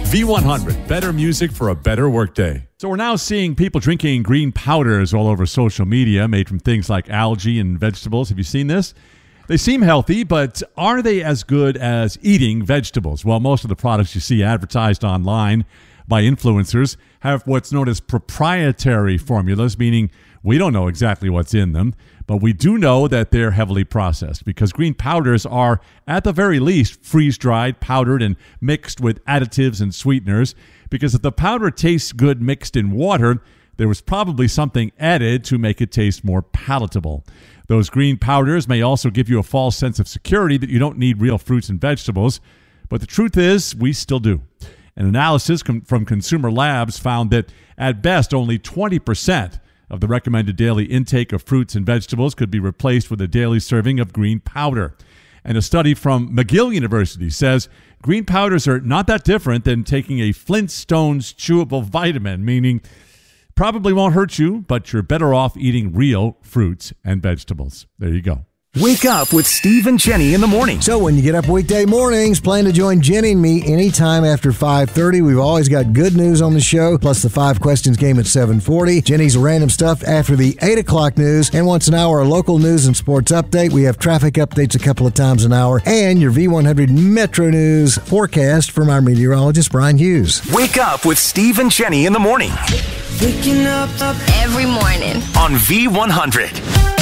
V100, better music for a better workday. So we're now seeing people drinking green powders all over social media made from things like algae and vegetables. Have you seen this? They seem healthy, but are they as good as eating vegetables? Well, most of the products you see advertised online by influencers have what's known as proprietary formulas, meaning we don't know exactly what's in them, but we do know that they're heavily processed because green powders are, at the very least, freeze-dried, powdered, and mixed with additives and sweeteners, because if the powder tastes good mixed in water, there was probably something added to make it taste more palatable. Those green powders may also give you a false sense of security that you don't need real fruits and vegetables, but the truth is, we still do. An analysis from Consumer Labs found that, at best, only 20% of the recommended daily intake of fruits and vegetables could be replaced with a daily serving of green powder. And a study from McGill University says green powders are not that different than taking a Flintstones chewable vitamin, meaning probably won't hurt you, but you're better off eating real fruits and vegetables. There you go. Wake up with Steve and Jenny in the morning. So when you get up weekday mornings, plan to join Jenny and me anytime after 5:30. We've always got good news on the show, plus the 5 questions game at 7:40. Jenny's random stuff after the 8 o'clock news. And once an hour, a local news and sports update. We have traffic updates a couple of times an hour. And your V100 Metro News forecast from our meteorologist, Brian Hughes. Wake up with Steve and Jenny in the morning. Waking up every morning On V100.